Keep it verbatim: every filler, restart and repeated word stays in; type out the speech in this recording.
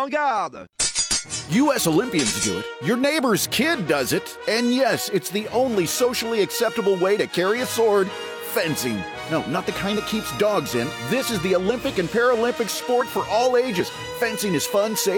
En garde! U S Olympians do it. Your neighbor's kid does it. And yes, it's the only socially acceptable way to carry a sword. Fencing. No, not the kind that keeps dogs in. This is the Olympic and Paralympic sport for all ages. Fencing is fun, safe,